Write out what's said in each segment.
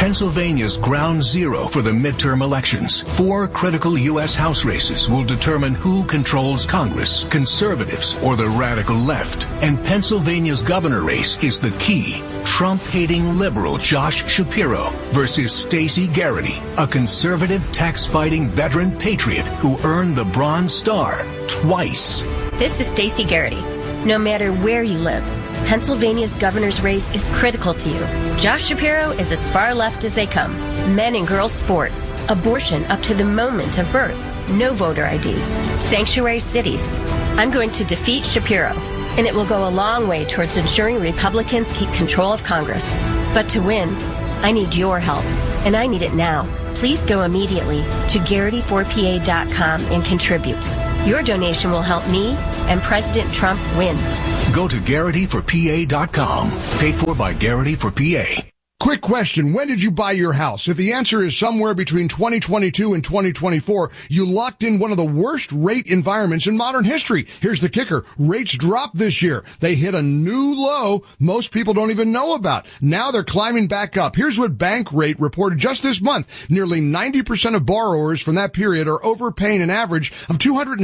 Pennsylvania's ground zero for the midterm elections. 4 critical U.S. House races will determine who controls Congress, conservatives or the radical left. And Pennsylvania's governor race is the key. Trump-hating liberal Josh Shapiro versus Stacey Garrity, a conservative tax-fighting veteran patriot who earned the Bronze Star twice. This is Stacey Garrity. No matter where you live, Pennsylvania's governor's race is critical to you. Josh Shapiro is as far left as they come. Men and girls sports, abortion up to the moment of birth, no voter ID, sanctuary cities. I'm going to defeat Shapiro, and it will go a long way towards ensuring Republicans keep control of Congress. But to win, I need your help, and I need it now. Please go immediately to Garrity4PA.com and contribute. Your donation will help me and President Trump win. Go to Garrity4PA.com. Paid for by Garrity for PA. Quick question. When did you buy your house? If the answer is somewhere between 2022 and 2024, you locked in one of the worst rate environments in modern history. Here's the kicker. Rates dropped this year. They hit a new low most people don't even know about. Now they're climbing back up. Here's what Bankrate reported just this month. Nearly 90% of borrowers from that period are overpaying an average of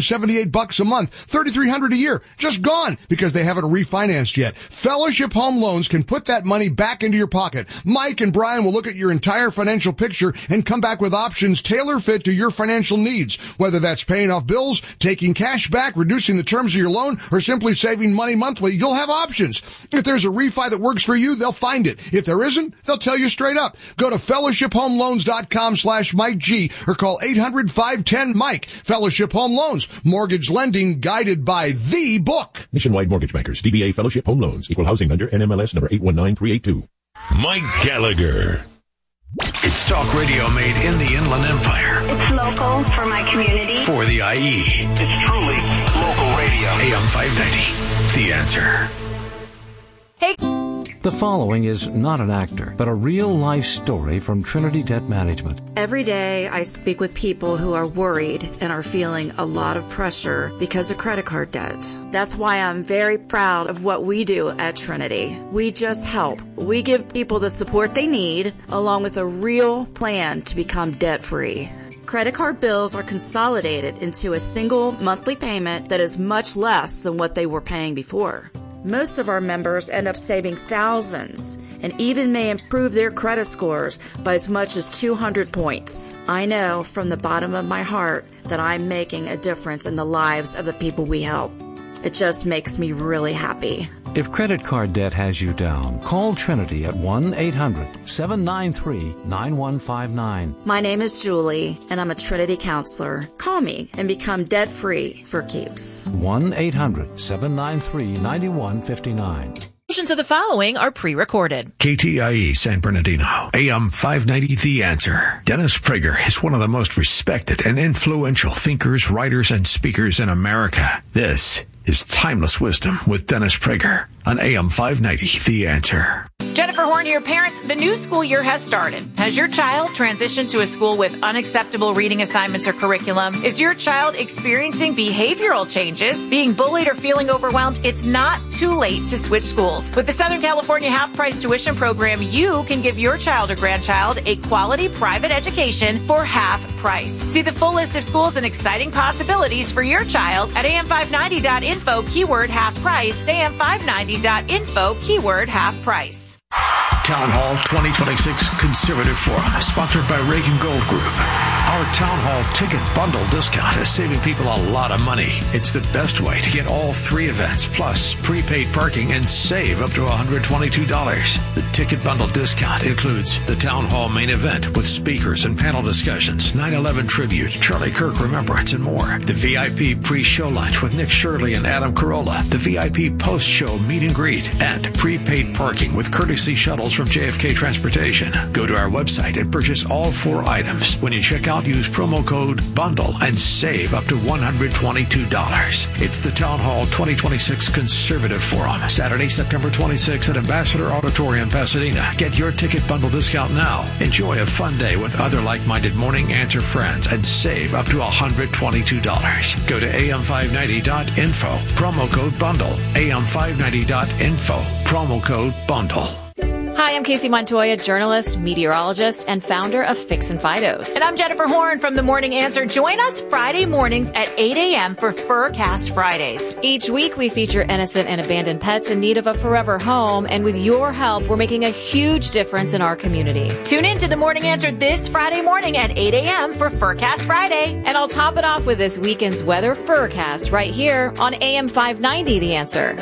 $278 a month, $3,300 a year. Just gone because they haven't refinanced yet. Fellowship Home Loans can put that money back into your pocket. Mike and Brian will look at your entire financial picture and come back with options tailor-fit to your financial needs. Whether that's paying off bills, taking cash back, reducing the terms of your loan, or simply saving money monthly, you'll have options. If there's a refi that works for you, they'll find it. If there isn't, they'll tell you straight up. Go to fellowshiphomeloans.com/Mike G or call 800-510-MIKE. Fellowship Home Loans. Mortgage lending guided by the book. Nationwide Mortgage Bankers. DBA Fellowship Home Loans. Equal housing lender. NMLS number 819382. Mike Gallagher. It's talk radio made in the Inland Empire. It's local for my community. For the IE. It's truly local radio. AM 590. The Answer. Hey. The following is not an actor, but a real-life story from Trinity Debt Management. Every day I speak with people who are worried and are feeling a lot of pressure because of credit card debt. That's why I'm very proud of what we do at Trinity. We just help. We give people the support they need, along with a real plan to become debt-free. Credit card bills are consolidated into a single monthly payment that is much less than what they were paying before. Most of our members end up saving thousands and even may improve their credit scores by as much as 200 points. I know from the bottom of my heart that I'm making a difference in the lives of the people we help. It just makes me really happy. If credit card debt has you down, call Trinity at 1-800-793-9159. My name is Julie, and I'm a Trinity counselor. Call me and become debt-free for keeps. 1-800-793-9159. Portions of the following are pre-recorded. KTIE San Bernardino, AM 590 The Answer. Dennis Prager is one of the most respected and influential thinkers, writers, and speakers in America. This is Timeless Wisdom with Dennis Prager on AM 590 The Answer. Jennifer Horn here. Parents, the new school year has started. Has your child transitioned to a school with unacceptable reading assignments or curriculum? Is your child experiencing behavioral changes, being bullied, or feeling overwhelmed? It's not too late to switch schools. With the Southern California half-price tuition program, you can give your child or grandchild a quality private education for half price. See the full list of schools and exciting possibilities for your child at am590.info, keyword half price, am590.info, keyword half price. Town Hall 2026 Conservative Forum, sponsored by Reagan Gold Group. Our Town Hall ticket bundle discount is saving people a lot of money. It's the best way to get all 3 events, plus prepaid parking, and save up to $122. The ticket bundle discount includes the Town Hall main event with speakers and panel discussions, 9/11 tribute, Charlie Kirk remembrance, and more. The VIP pre-show lunch with Nick Shirley and Adam Carolla. The VIP post-show meet and greet, and prepaid parking with courtesy shuttles from JFK Transportation. Go to our website and purchase all 4 items. When you check out, use promo code BUNDLE and save up to $122. It's the Town Hall 2026 Conservative Forum, Saturday, September 26th at Ambassador Auditorium, Pasadena. Get your ticket bundle discount now. Enjoy a fun day with other like-minded Morning Answer friends and save up to $122. Go to am590.info, promo code BUNDLE, am590.info, promo code BUNDLE. Hi, I'm Casey Montoya, journalist, meteorologist, and founder of Fixin' Fidos. And I'm Jennifer Horn from The Morning Answer. Join us Friday mornings at 8 a.m. for Furcast Fridays. Each week, we feature innocent and abandoned pets in need of a forever home. And with your help, we're making a huge difference in our community. Tune in to The Morning Answer this Friday morning at 8 a.m. for Furcast Friday. And I'll top it off with this weekend's weather Furcast right here on AM 590, The Answer.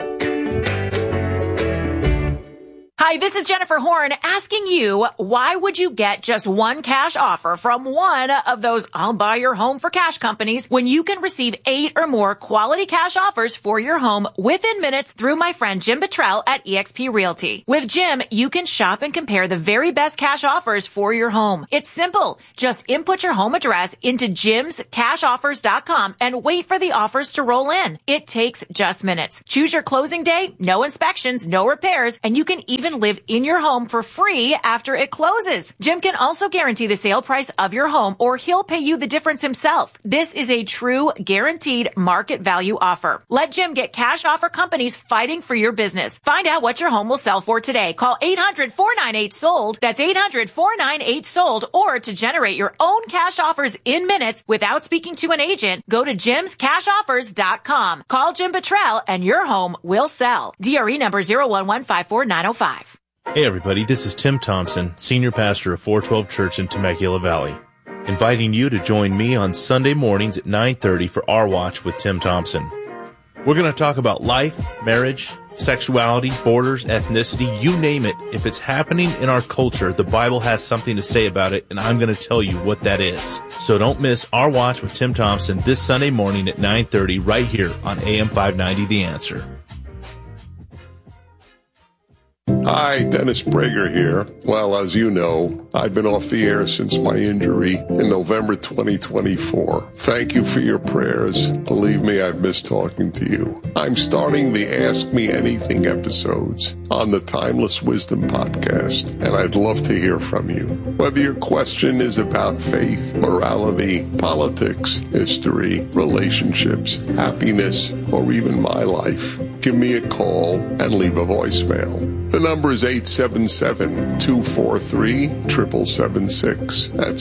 Hi, this is Jennifer Horn asking you, why would you get just one cash offer from one of those I'll buy your home for cash companies when you can receive 8 or more quality cash offers for your home within minutes through my friend Jim Bottrell at eXp Realty? With Jim, you can shop and compare the very best cash offers for your home. It's simple. Just input your home address into jimscashoffers.com and wait for the offers to roll in. It takes just minutes. Choose your closing day, no inspections, no repairs, and you can even live in your home for free after it closes. Jim can also guarantee the sale price of your home, or he'll pay you the difference himself. This is a true guaranteed market value offer. Let Jim get cash offer companies fighting for your business. Find out what your home will sell for today. Call 800-498-SOLD. That's 800-498-SOLD. Or to generate your own cash offers in minutes without speaking to an agent, go to jimscashoffers.com. Call Jim Bottrell and your home will sell. DRE number 01154-905. Hey everybody, this is Tim Thompson, Senior Pastor of 412 Church in Temecula Valley, inviting you to join me on Sunday mornings at 9:30 for Our Watch with Tim Thompson. We're going to talk about life, marriage, sexuality, borders, ethnicity, you name it. If it's happening in our culture, the Bible has something to say about it, and I'm going to tell you what that is. So don't miss Our Watch with Tim Thompson this Sunday morning at 9:30 right here on AM 590 The Answer. Hi, Dennis Prager here. Well, as you know, I've been off the air since my injury in November 2024. Thank you for your prayers. Believe me, I've missed talking to you. I'm starting the Ask Me Anything episodes on the Timeless Wisdom podcast, and I'd love to hear from you. Whether your question is about faith, morality, politics, history, relationships, happiness, or even my life, give me a call and leave a voicemail. The number is 877-243-7776. That's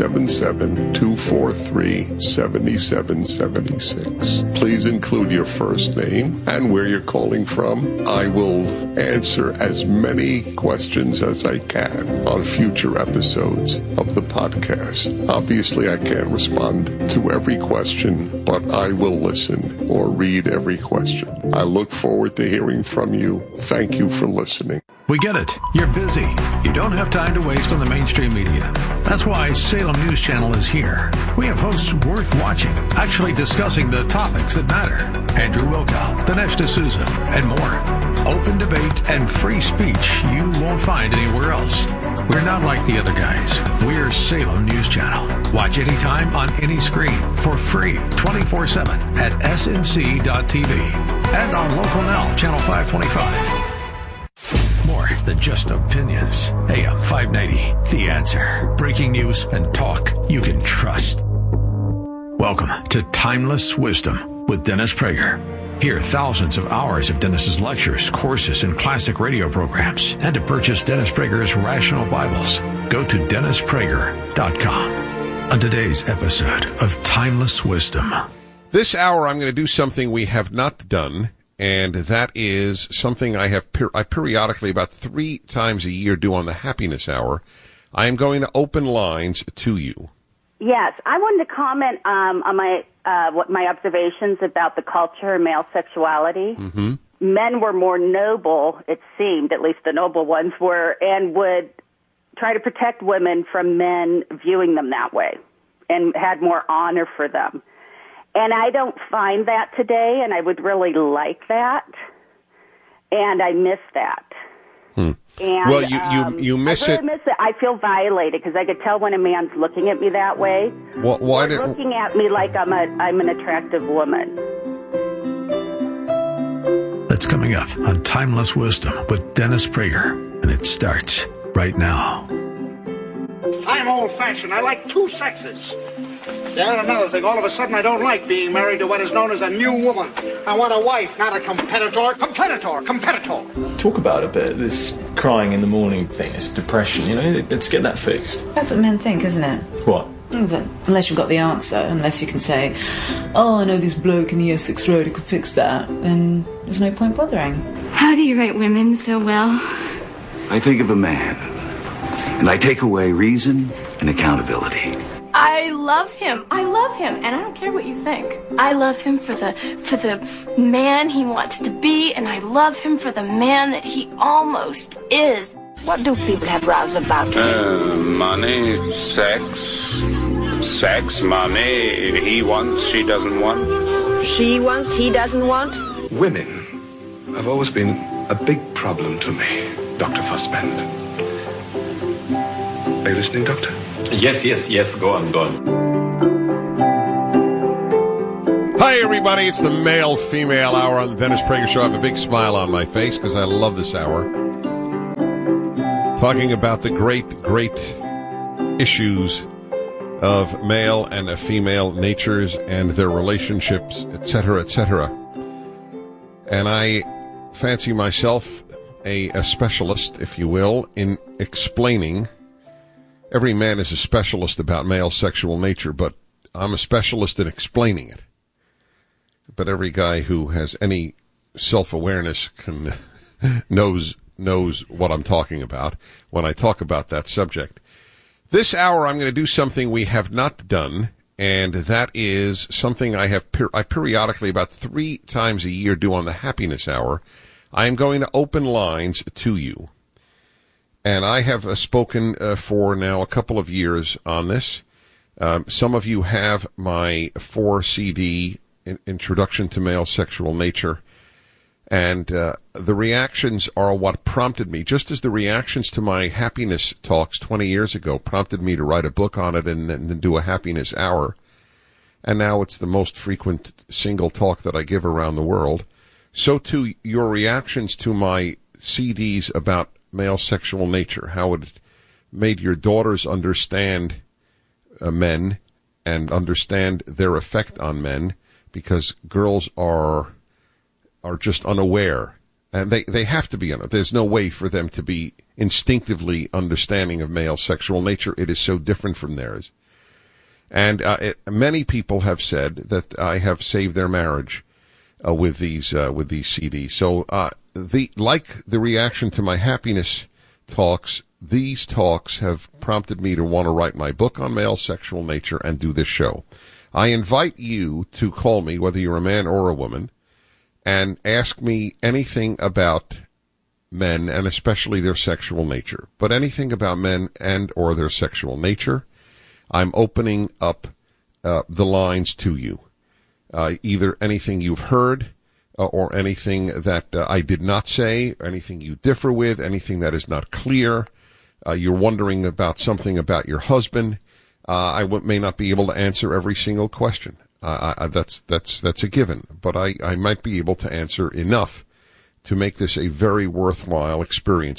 877-243-7776. Please include your first name and where you're calling from. I will answer as many questions as I can on future episodes of the podcast. Obviously, I can't respond to every question, but I will listen or read every question. I look forward to hearing from you. Thank you for listening. We get it. You're busy. You don't have time to waste on the mainstream media. That's why Salem News Channel is here. We have hosts worth watching, actually discussing the topics that matter. Andrew Wilkow, Dinesh D'Souza, and more. Open debate and free speech you won't find anywhere else. We're not like the other guys. We're Salem News Channel. Watch anytime on any screen for free 24/7 at snc.tv and on Local Now, Channel 525. More than just opinions. AM 590, The Answer. Breaking news and talk you can trust. Welcome to Timeless Wisdom with Dennis Prager. Hear thousands of hours of Dennis's lectures, courses, and classic radio programs. And to purchase Dennis Prager's Rational Bibles, go to DennisPrager.com. On today's episode of Timeless Wisdom. This hour I'm going to do something we have not done, and that is something I periodically, about 3 times a year, do on the Happiness Hour. I am going to open lines to you. Yes, I wanted to comment on my observations about the culture and male sexuality. Mm-hmm. Men were more noble, it seemed, at least the noble ones were, and would try to protect women from men viewing them that way and had more honor for them. And I don't find that today, and I would really like that. And I miss that. And, well, you miss I really miss it. I feel violated because I could tell when a man's looking at me that way. Why looking at me like I'm an attractive woman. That's coming up on Timeless Wisdom with Dennis Prager, and it starts right now. I'm old-fashioned. I like 2 sexes. Yeah, and another thing, all of a sudden I don't like being married to what is known as a new woman. I want a wife, not a competitor. Competitor. Talk about a bit, this crying in the morning thing, this depression, let's get that fixed. That's what men think, isn't it? What? That unless you've got the answer, unless you can say, oh, I know this bloke in the Essex Road who could fix that, then there's no point bothering. How do you rate women so well? I think of a man, and I take away reason and accountability. I love him, and I don't care what you think. I love him for the man he wants to be, and I love him for the man that he almost is. What do people have rows about? Money, sex, money. He wants, she doesn't want. She wants, he doesn't want? Women have always been a big problem to me, Dr. Fussband. Are you listening, Doctor? Yes, go on. Hi, everybody. It's the male-female hour on the Dennis Prager Show. I have a big smile on my face because I love this hour. Talking about the great issues of male and female natures and their relationships, etc., etc. And I fancy myself a specialist, if you will, in explaining. Every man is a specialist about male sexual nature, but I'm a specialist in explaining it. But every guy who has any self-awareness can knows what I'm talking about when I talk about that subject. This hour, I'm going to do something we have not done, and that is something I periodically, about 3 times a year, do on the Happiness Hour. I am going to open lines to you. And I have spoken for now a couple of years on this. Some of you have my 4-CD Introduction to Male Sexual Nature. And the reactions are what prompted me, just as the reactions to my happiness talks 20 years ago prompted me to write a book on it and then do a happiness hour. And now it's the most frequent single talk that I give around the world. So too, your reactions to my CDs about male sexual nature, how it made your daughters understand men and understand their effect on men, because girls are just unaware, and they have to be unaware. There's no way for them to be instinctively understanding of male sexual nature. It is so different from theirs. And many people have said that I have saved their marriage with these CDs. So like the reaction to my happiness talks, these talks have prompted me to want to write my book on male sexual nature and do this show. I invite you to call me, whether you're a man or a woman, and ask me anything about men and especially their sexual nature. But anything about men and or their sexual nature, I'm opening up the lines to you. Either anything you've heard or anything that I did not say, anything you differ with, anything that is not clear. You're wondering about something about your husband. I may not be able to answer every single question. That's a given. But I might be able to answer enough to make this a very worthwhile experience.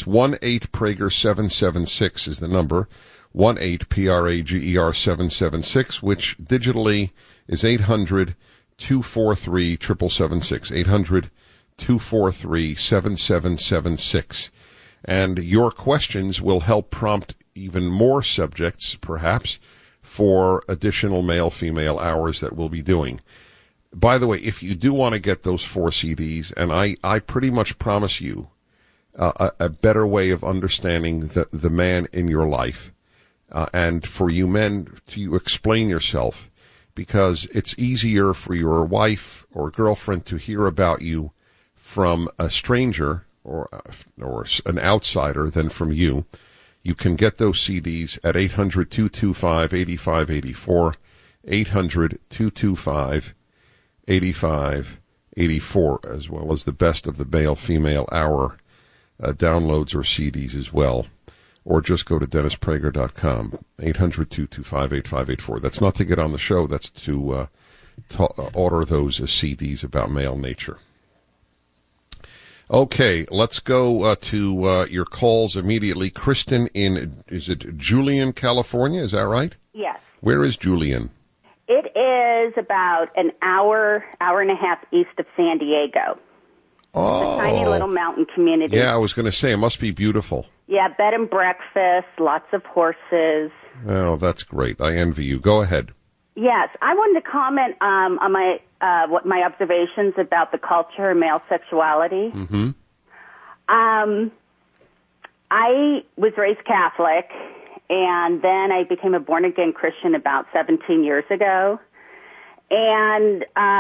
1-8-PRAGER-776 is the number. 1-8-PRAGER-776, which digitally is 800-243-7776. 800-243-7776. And your questions will help prompt even more subjects, perhaps, for additional male-female hours that we'll be doing. By the way, if you do want to get those 4 CDs, and I pretty much promise you a better way of understanding the man in your life, and for you men to explain yourself, because it's easier for your wife or girlfriend to hear about you from a stranger or an outsider than from you. You can get those CDs at 800-225-8584, 800-225-8584, as well as the best of the male-female hour downloads or CDs as well. Or just go to DennisPrager.com, 800-225-8584. That's not to get on the show. That's to order those CDs about male nature. Okay, let's go to your calls immediately. Kristen is it Julian, California? Is that right? Yes. Where is Julian? is about an hour and a half east of San Diego. Oh. It's a tiny little mountain community. Yeah, I was going to say, it must be beautiful. Yeah, bed and breakfast, lots of horses. Oh, that's great. I envy you. Go ahead. Yes, I wanted to comment on my observations about the culture of male sexuality. Mm-hmm. I was raised Catholic, and then I became a born-again Christian about 17 years ago. And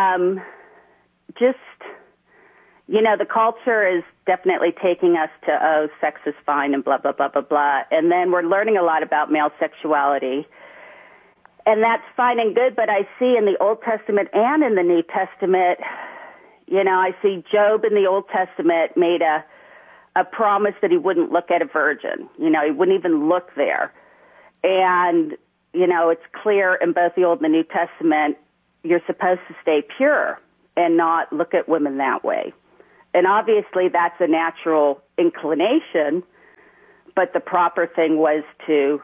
the culture is definitely taking us to, oh, sex is fine and blah, blah, blah, blah, blah. And then we're learning a lot about male sexuality. And that's fine and good, but I see in the Old Testament and in the New Testament, I see Job in the Old Testament made a promise that he wouldn't look at a virgin. He wouldn't even look there. And, it's clear in both the Old and the New Testament, you're supposed to stay pure and not look at women that way. And obviously that's a natural inclination, but the proper thing was to,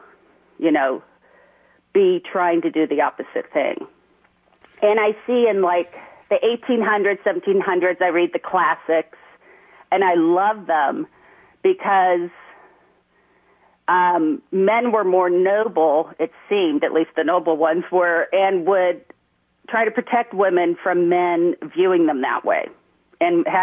be trying to do the opposite thing. And I see in the 1800s, 1700s, I read the classics, and I love them because men were more noble, it seemed, at least the noble ones were, and would try to protect women from men viewing them that way, and had